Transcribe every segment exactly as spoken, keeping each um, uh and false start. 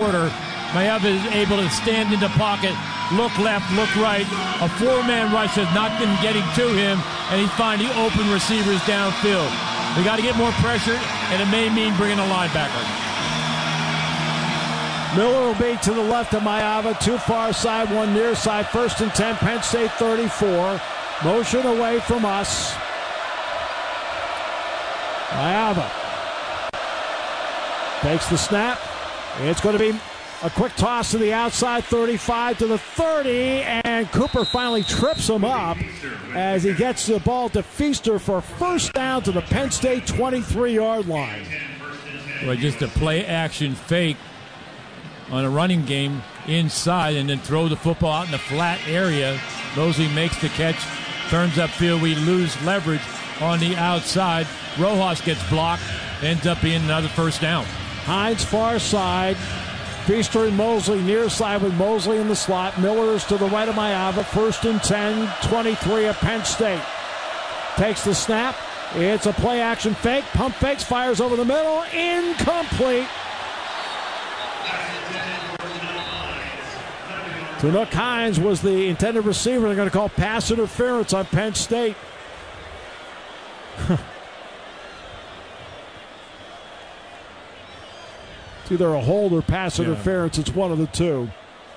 quarter. Mayava is able to stand in the pocket, look left, look right. A four-man rush has not been getting to him, and he's finding open receivers downfield. We got to get more pressure, and it may mean bringing a linebacker. Miller will be to the left of Mayava, two far side, one near side. First and ten, Penn State thirty-four. Motion away from us. Mayava takes the snap. It's going to be a quick toss to the outside, thirty-five to the thirty, and Cooper finally trips him up as he gets the ball to Feaster for first down to the Penn State twenty-three-yard line. Well, just a play-action fake on a running game inside and then throw the football out in the flat area. Mosley makes the catch, turns upfield. We lose leverage on the outside. Rojas gets blocked, ends up being another first down. Hines far side. Feaster and Mosley near side with Mosley in the slot. Miller's to the right of Mayava. First and ten, twenty-three of Penn State. Takes the snap. It's a play-action fake. Pump fakes, fires over the middle. Incomplete. Tunuk Hines was the intended receiver. They're going to call pass interference on Penn State. It's either a hold or pass yeah. interference. It's one of the two.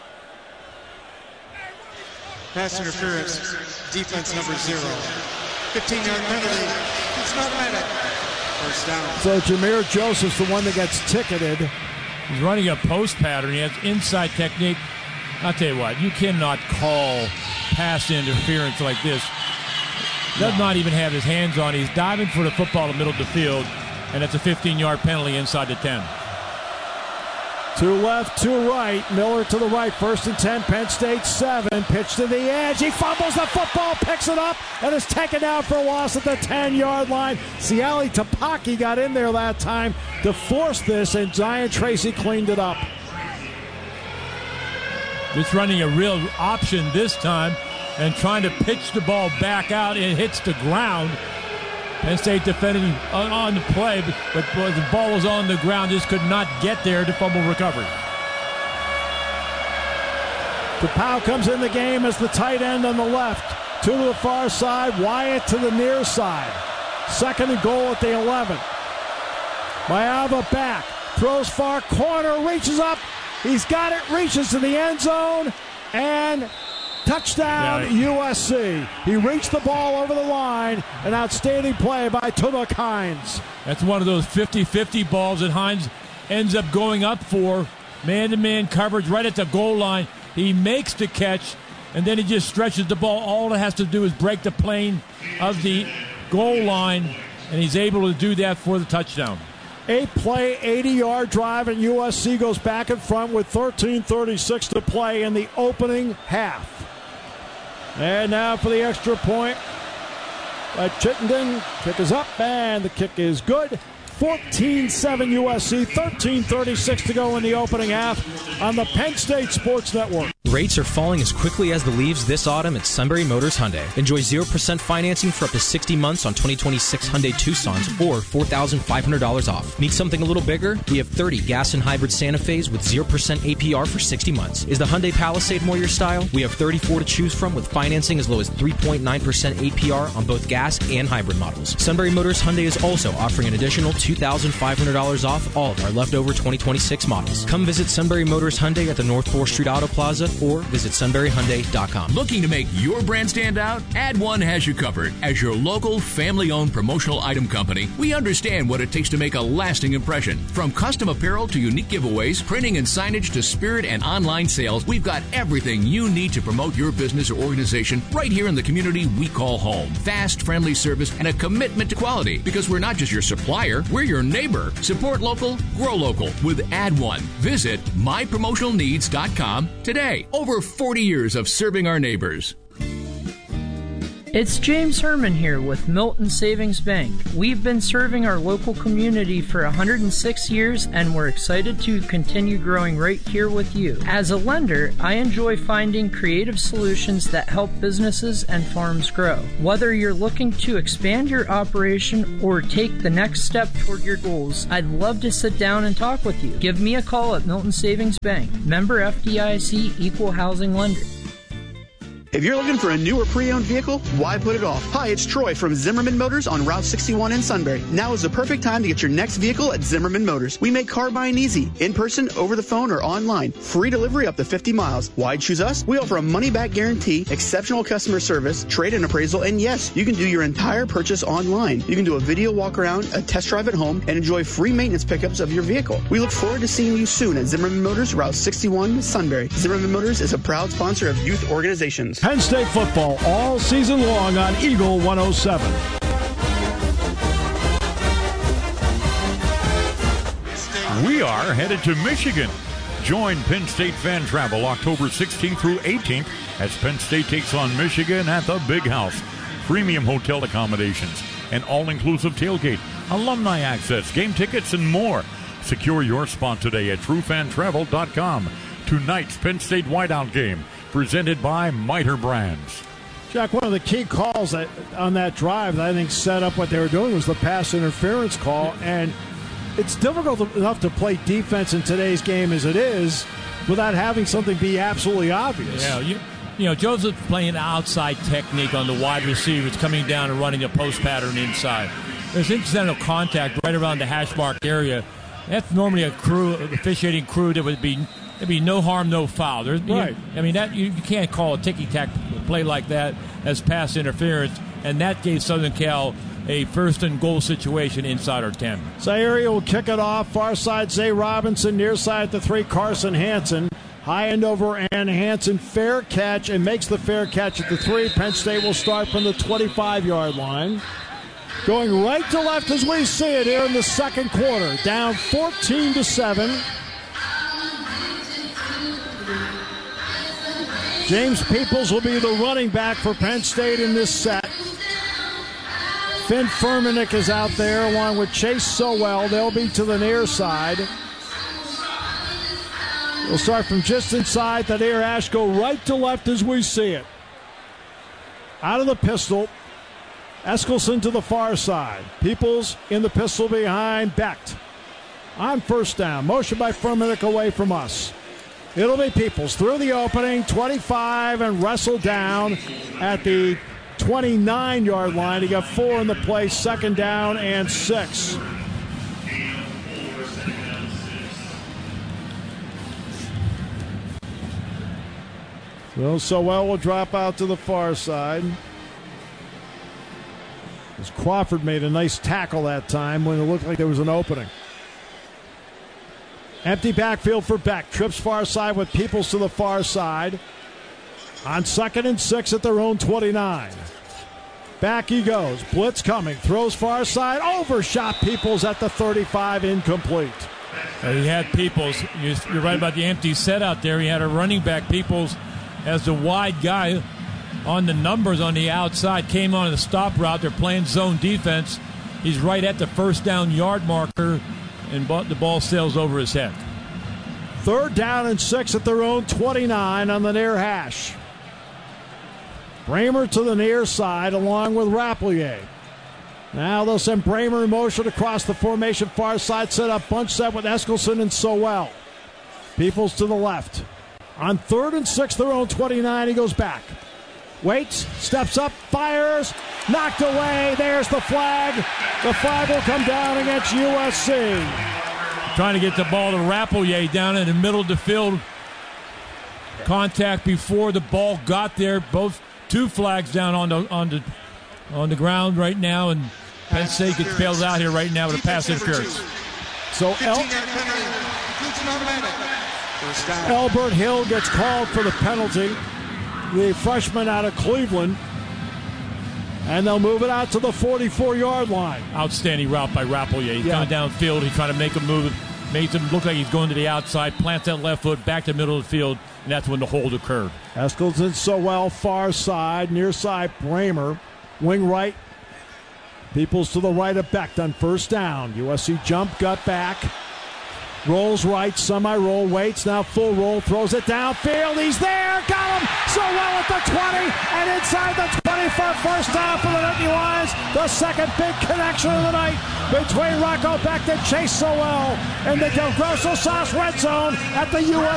Pass interference, defense number zero. fifteen-yard penalty. It's not automatic. First down. So Jameer Joseph's the one that gets ticketed. He's running a post pattern. He has inside technique. I'll tell you what, you cannot call pass interference like this. Does no. not even have his hands on. He's diving for the football in the middle of the field, and it's a fifteen-yard penalty inside the ten. Two left, two right. Miller to the right. First and ten, Penn State seven. Pitch to the edge. He fumbles the football, picks it up, and is taken down for a loss at the ten-yard line. Siali Tapaki got in there that time to force this, and Zion Tracy cleaned it up. Just running a real option this time and trying to pitch the ball back out. It hits the ground. Penn State defended on, on the play, but, but boy, the ball was on the ground, just could not get there to fumble recovery. DePau comes in the game as the tight end on the left. Two to the far side, Wyatt to the near side. Second and goal at the eleven. Mayava back, throws far corner, reaches up. He's got it, reaches to the end zone, and touchdown yeah. U S C. He reached the ball over the line. An outstanding play by Tunuk Hines. That's one of those fifty-fifty balls that Hines ends up going up for. Man-to-man coverage right at the goal line. He makes the catch, and then he just stretches the ball. All it has to do is break the plane of the goal line, and he's able to do that for the touchdown. Eight-play, eighty-yard drive, and U S C goes back in front with thirteen thirty-six to play in the opening half. And now for the extra point by Chittenden. Kick is up, and the kick is good. fourteen seven U S C, thirteen thirty-six to go in the opening half on the Penn State Sports Network. Rates are falling as quickly as the leaves this autumn at Sunbury Motors Hyundai. Enjoy zero percent financing for up to sixty months on twenty twenty-six Hyundai Tucsons or four thousand five hundred dollars off. Need something a little bigger? We have thirty gas and hybrid Santa Fe's with zero percent A P R for sixty months. Is the Hyundai Palisade more your style? We have thirty-four to choose from with financing as low as three point nine percent A P R on both gas and hybrid models. Sunbury Motors Hyundai is also offering an additional two thousand five hundred dollars off all of our leftover twenty twenty-six models. Come visit Sunbury Motors Hyundai at the North fourth Street Auto Plaza or visit sunbury hyundai dot com. Looking to make your brand stand out? Ad One has you covered. As your local, family-owned promotional item company, we understand what it takes to make a lasting impression. From custom apparel to unique giveaways, printing and signage to spirit and online sales, we've got everything you need to promote your business or organization right here in the community we call home. Fast, friendly service and a commitment to quality, because we're not just your supplier, we're your neighbor. Support local, grow local with Ad One. Visit my promotional needs dot com today. Over forty years of serving our neighbors. It's James Herman here with Milton Savings Bank. We've been serving our local community for one hundred six years, and we're excited to continue growing right here with you. As a lender, I enjoy finding creative solutions that help businesses and farms grow. Whether you're looking to expand your operation or take the next step toward your goals, I'd love to sit down and talk with you. Give me a call at Milton Savings Bank. Member F D I C, Equal Housing Lender. If you're looking for a new or pre-owned vehicle, why put it off? Hi, it's Troy from Zimmerman Motors on Route sixty-one in Sunbury. Now is the perfect time to get your next vehicle at Zimmerman Motors. We make car buying easy, in person, over the phone, or online. Free delivery up to fifty miles. Why choose us? We offer a money-back guarantee, exceptional customer service, trade-in appraisal, and yes, you can do your entire purchase online. You can do a video walk-around, a test drive at home, and enjoy free maintenance pickups of your vehicle. We look forward to seeing you soon at Zimmerman Motors, Route sixty-one, Sunbury. Zimmerman Motors is a proud sponsor of youth organizations. Penn State football all season long on Eagle one oh seven. We are headed to Michigan. Join Penn State Fan Travel October sixteenth through eighteenth as Penn State takes on Michigan at the Big House. Premium hotel accommodations, an all-inclusive tailgate, alumni access, game tickets, and more. Secure your spot today at true fan travel dot com. Tonight's Penn State Whiteout game, presented by Miter Brands. Jack, one of the key calls that, on that drive that I think set up what they were doing was the pass interference call. And it's difficult enough to play defense in today's game as it is without having something be absolutely obvious. Yeah, you, you know, Joseph's playing outside technique on the wide receivers, coming down and running a post pattern inside. There's incidental contact right around the hash mark area. That's normally a crew, an officiating crew that would be there'd be no harm, no foul. There's, right. You, I mean, that you, you can't call a ticky-tack play like that as pass interference, and that gave Southern Cal a first and goal situation inside our ten. Zaire will kick it off. Far side, Zay Robinson. Near side at the three, Carson Hansen. High end over, and Hansen fair catch and makes the fair catch at the three. Penn State will start from the twenty-five-yard line. Going right to left as we see it here in the second quarter. Down fourteen to seven. James Peoples will be the running back for Penn State in this set. Finn Furmanek is out there along with Chase Sowell. They'll be to the near side. We'll start from just inside the near hash, go right to left as we see it. Out of the pistol, Eskelson to the far side. Peoples in the pistol behind Becht. On first down, motion by Furmanek away from us. It'll be Peoples through the opening, twenty-five, and wrestled down at the twenty-nine-yard line. He got four in the play, second down and six. Well, Sowell will drop out to the far side. As Crawford made a nice tackle that time when it looked like there was an opening. Empty backfield for Becht. Trips far side with Peoples to the far side. On second and six at their own twenty-nine. Back he goes. Blitz coming. Throws far side. Overshot Peoples at the thirty-five. Incomplete. Uh, he had Peoples. You're right about the empty set out there. He had a running back, Peoples, as the wide guy on the numbers on the outside. Came on the stop route. They're playing zone defense. He's right at the first down yard marker, and the ball sails over his head. Third down and six at their own twenty-nine on the near hash. Bramer to the near side along with Rapplier. Now they'll send Bramer in motion across the formation far side, set up bunch set with Eskelson and Sowell. Peoples to the left. On third and six, their own twenty-nine, he goes back. Waits, steps up, fires, knocked away. There's the flag. The flag will come down against U S C. Trying to get the ball to Rapplier down in the middle of the field. Contact before the ball got there. Both two flags down on the on the on the ground right now, and Penn State gets bailed out here right now with a pass interference. So El- Elbert Hill gets called for the penalty. The freshman out of Cleveland. And they'll move it out to the forty-four-yard line. Outstanding route by Rapplier. He's yeah. coming downfield. He's trying to make a move. Makes him look like he's going to the outside. Plants that left foot back to the middle of the field. and that's when the hold occurred. Eskildsen, Sowell, far side, near side, Bramer, wing right. Peoples to the right of Becht on first down. U S C jump, gut back. Rolls right, semi-roll, waits, now full roll, throws it downfield. He's there, got him! Sowell at the twenty, and inside the twenty for first down for the Nittany Lions. The second big connection of the night between Rocco Becht and Chase Sowell in the Del Grosso Sauce red zone at the U S